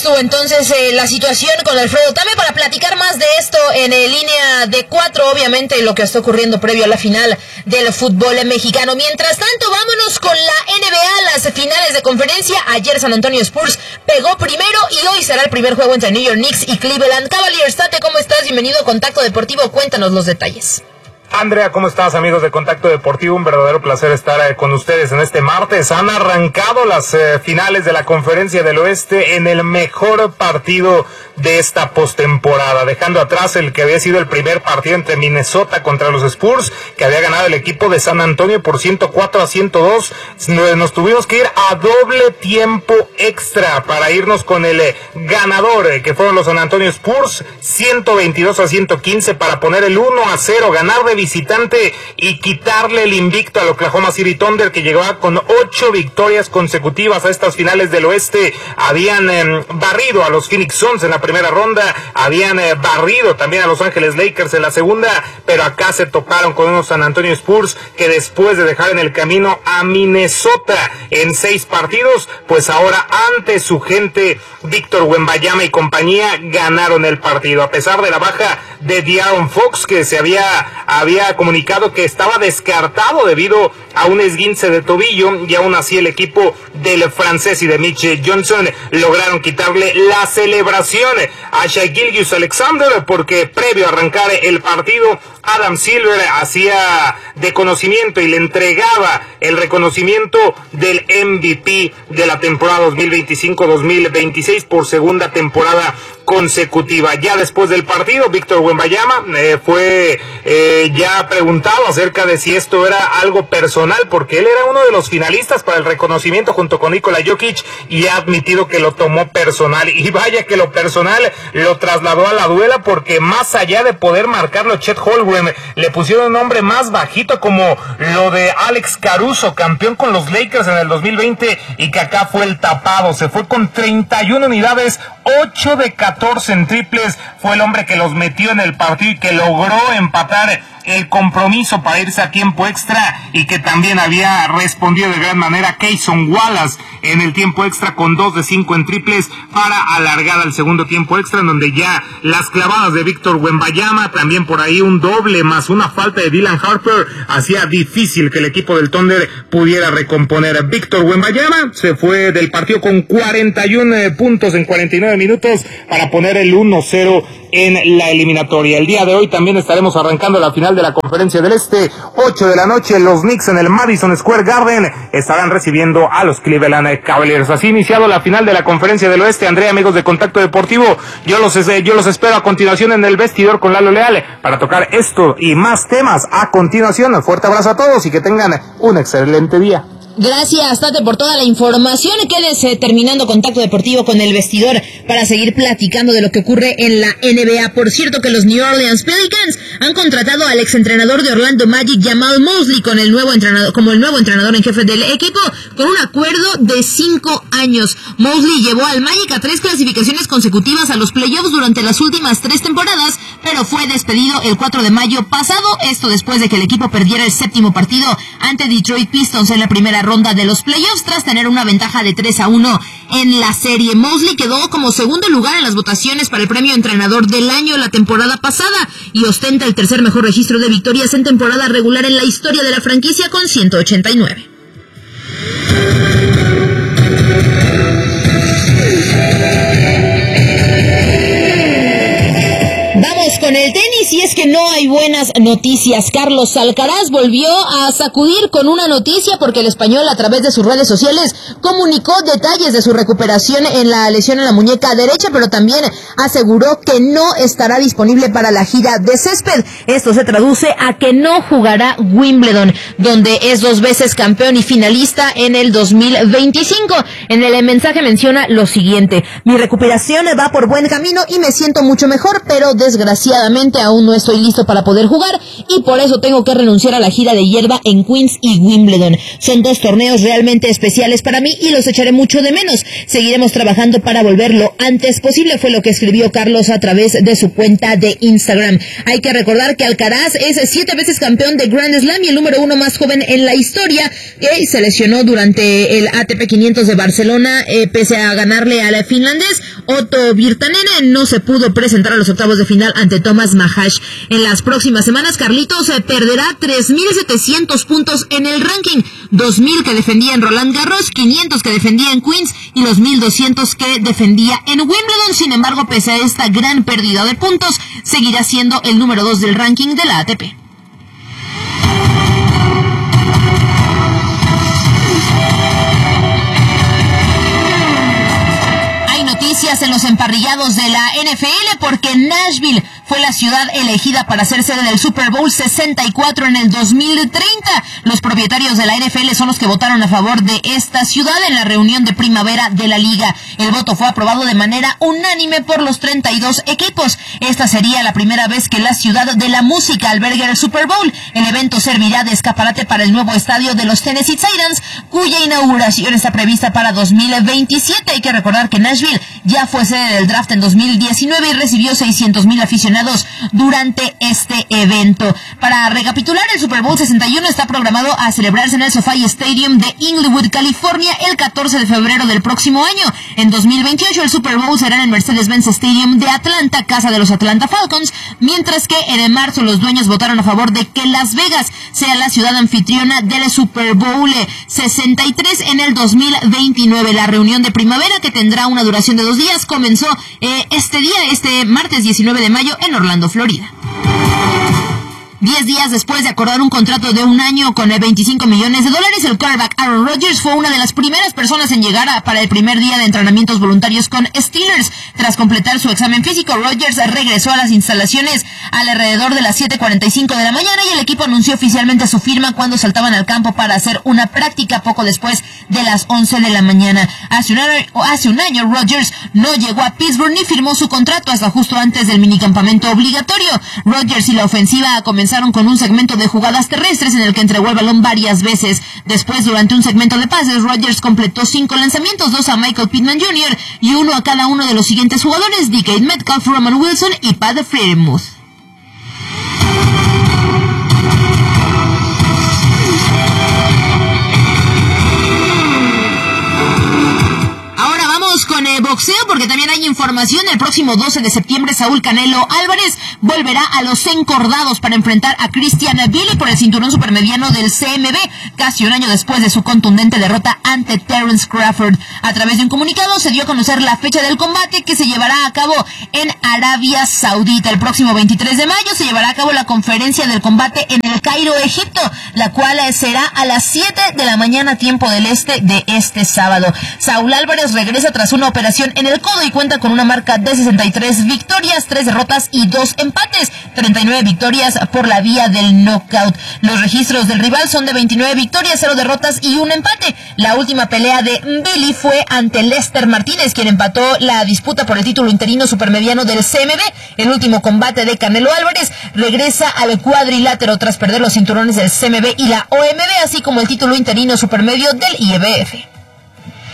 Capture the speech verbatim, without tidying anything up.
estuvo entonces eh, la situación con Alfredo Tame. Para platicar más de esto en eh, línea de cuatro, obviamente lo que está ocurriendo previo a la final del fútbol mexicano. Mientras tanto, vámonos con la N B A, las finales de conferencia. Ayer San Antonio Spurs pegó primero y hoy será el primer juego entre New York Knicks y Cleveland Cavaliers. Tate, ¿cómo estás? Bienvenido a Contacto Deportivo, cuéntanos los detalles. Andrea, ¿cómo estás, amigos de Contacto Deportivo? Un verdadero placer estar eh, con ustedes en este martes. Han arrancado las eh, finales de la Conferencia del Oeste en el mejor partido de esta postemporada, dejando atrás el que había sido el primer partido entre Minnesota contra los Spurs, que había ganado el equipo de San Antonio por ciento cuatro a ciento dos. Nos tuvimos que ir a doble tiempo extra para irnos con el eh, ganador, eh, que fueron los San Antonio Spurs, ciento veintidós a ciento quince, para poner el uno a cero, ganar de visitante y quitarle el invicto al Oklahoma City Thunder, que llegaba con ocho victorias consecutivas a estas finales del oeste. Habían eh, barrido a los Phoenix Suns en la primera ronda, habían eh, barrido también a Los Ángeles Lakers en la segunda, pero acá se toparon con unos San Antonio Spurs que después de dejar en el camino a Minnesota en seis partidos, pues ahora ante su gente, Víctor Wembanyama y compañía, ganaron el partido, a pesar de la baja de De'Aaron Fox, que se había había comunicado que estaba descartado debido a un esguince de tobillo, y aún así el equipo del francés y de Mitch Johnson lograron quitarle la celebración a Shai Gilgeous-Alexander, porque previo a arrancar el partido, Adam Silver hacía de conocimiento y le entregaba el reconocimiento del M V P de la temporada dos mil veinticinco dos mil veintiséis por segunda temporada consecutiva. Ya después del partido, Víctor Wembanyama eh, fue eh, ya preguntado acerca de si esto era algo personal, porque él era uno de los finalistas para el reconocimiento junto con Nikola Jokic, y ha admitido que lo tomó personal, y vaya que lo personal lo trasladó a la duela, porque más allá de poder marcarlo Chet Holmgren, le pusieron un nombre más bajito como lo de Alex Caruso, campeón con los Lakers en el dos mil veinte, y que acá fue el tapado. Se fue con treinta y una unidades, ocho de catorce en triples, fue el hombre que los metió en el partido y que logró empatar el compromiso para irse a tiempo extra, y que también había respondido de gran manera Cason Wallace en el tiempo extra con dos de cinco en triples para alargar al segundo tiempo extra, en donde ya las clavadas de Víctor Wembanyama, también por ahí un doble más una falta de Dylan Harper, hacía difícil que el equipo del Thunder pudiera recomponer. Víctor Wembanyama se fue del partido con cuarenta y uno puntos en cuarenta y nueve minutos para poner el uno cero en la eliminatoria. El día de hoy también estaremos arrancando la final de la Conferencia del Este, ocho de la noche, los Knicks en el Madison Square Garden estarán recibiendo a los Cleveland Cavaliers. Así iniciado la final de la Conferencia del Oeste. Andrea, amigos de Contacto Deportivo, yo los, yo los espero a continuación en el vestidor con Lalo Leal para tocar esto y más temas a continuación. Un fuerte abrazo a todos y que tengan un excelente día. Gracias, Tate, por toda la información. Quédese terminando Contacto Deportivo con el vestidor para seguir platicando de lo que ocurre en la N B A. Por cierto, que los New Orleans Pelicans han contratado al exentrenador de Orlando Magic, Jamal Mosley, con el nuevo entrenador, como el nuevo entrenador en jefe del equipo, con un acuerdo de cinco años. Mosley llevó al Magic a tres clasificaciones consecutivas a los playoffs durante las últimas tres temporadas, pero fue despedido el cuatro de mayo pasado, esto después de que el equipo perdiera el séptimo partido ante Detroit Pistons en la primera ronda de los playoffs tras tener una ventaja de tres a uno en la serie. Mosley quedó como segundo lugar en las votaciones para el premio entrenador del año la temporada pasada y ostenta el tercer mejor registro de victorias en temporada regular en la historia de la franquicia con ciento ochenta y nueve. Vamos con el tenis, y es que no hay buenas noticias. Carlos Alcaraz volvió a sacudir con una noticia, porque el español, a través de sus redes sociales, comunicó detalles de su recuperación en la lesión en la muñeca derecha, pero también aseguró que no estará disponible para la gira de césped. Esto se traduce a que no jugará Wimbledon, donde es dos veces campeón y finalista en el dos mil veinticinco. En el mensaje menciona lo siguiente: mi recuperación va por buen camino y me siento mucho mejor, pero desgraciadamente aún no estoy listo para poder jugar y por eso tengo que renunciar a la gira de hierba en Queens y Wimbledon. Son dos torneos realmente especiales para mí y los echaré mucho de menos. Seguiremos trabajando para volver lo antes posible, fue lo que escribió Carlos a través de su cuenta de Instagram. Hay que recordar que Alcaraz es siete veces campeón de Grand Slam y el número uno más joven en la historia, que se lesionó durante el A T P quinientos de Barcelona, eh, pese a ganarle al finlandés. Otto Virtanen no se pudo presentar a los octavos de final ante Thomas Mahash. En las próximas semanas, Carlitos se perderá tres mil setecientos puntos en el ranking, dos mil que defendía en Roland Garros, quinientos que defendía en Queens y los mil doscientos que defendía en Wimbledon. Sin embargo, pese a esta gran pérdida de puntos, seguirá siendo el número dos del ranking de la A T P. En los emparrillados de la N F L porque Nashville fue la ciudad elegida para ser sede del Super Bowl sesenta y cuatro en el dos mil treinta. Los propietarios de la N F L son los que votaron a favor de esta ciudad en la reunión de primavera de la liga. El voto fue aprobado de manera unánime por los treinta y dos equipos. Esta sería la primera vez que la ciudad de la música albergue el Super Bowl. El evento servirá de escaparate para el nuevo estadio de los Tennessee Titans, cuya inauguración está prevista para dos mil veintisiete. Hay que recordar que Nashville ya fue sede del draft en dos mil diecinueve y recibió seiscientos mil aficionados durante este evento. Para recapitular, el Super Bowl sesenta y uno está programado a celebrarse en el SoFi Stadium de Inglewood, California, el catorce de febrero del próximo año. En dos mil veintiocho, el Super Bowl será en el Mercedes-Benz Stadium de Atlanta, casa de los Atlanta Falcons, mientras que en marzo los dueños votaron a favor de que Las Vegas sea la ciudad anfitriona del Super Bowl sesenta y tres en el dos mil veintinueve. La reunión de primavera, que tendrá una duración de dos días, comenzó eh, este día, este martes diecinueve de mayo en Orlando, Florida. Diez días después de acordar un contrato de un año con veinticinco millones de dólares, el quarterback Aaron Rodgers fue una de las primeras personas en llegar a, para el primer día de entrenamientos voluntarios con Steelers. Tras completar su examen físico, Rodgers regresó a las instalaciones al alrededor de las siete cuarenta y cinco de la mañana y el equipo anunció oficialmente su firma cuando saltaban al campo para hacer una práctica poco después de las once de la mañana. Hace un año, hace un año Rodgers no llegó a Pittsburgh ni firmó su contrato hasta justo antes del minicampamento obligatorio. Rodgers y la ofensiva comenzaron con un segmento de jugadas terrestres en el que entregó el balón varias veces. Después, durante un segmento de pases, Rodgers completó cinco lanzamientos, dos a Michael Pittman junior y uno a cada uno de los siguientes jugadores: D K Metcalf, Roman Wilson y Pat Freiermuth. Con el boxeo, porque también hay información. El próximo doce de septiembre, Saúl Canelo Álvarez volverá a los encordados para enfrentar a Christian Billy por el cinturón supermediano del C M B, casi un año después de su contundente derrota ante Terence Crawford. A través de un comunicado se dio a conocer la fecha del combate, que se llevará a cabo en Arabia Saudita. El próximo veintitrés de mayo se llevará a cabo la conferencia del combate en el Cairo, Egipto, la cual será a las siete de la mañana, tiempo del este, de este sábado. Saúl Álvarez regresa tras una operación en el codo y cuenta con una marca de sesenta y tres victorias, tres derrotas y dos empates, treinta y nueve victorias por la vía del knockout. Los registros del rival son de veintinueve victorias, cero derrotas y un empate. La última pelea de Billy fue ante Lester Martínez, quien empató la disputa por el título interino supermediano del C M B. El último combate de Canelo Álvarez regresa al cuadrilátero tras perder los cinturones del C M B y la O M B, así como el título interino supermedio del I B F.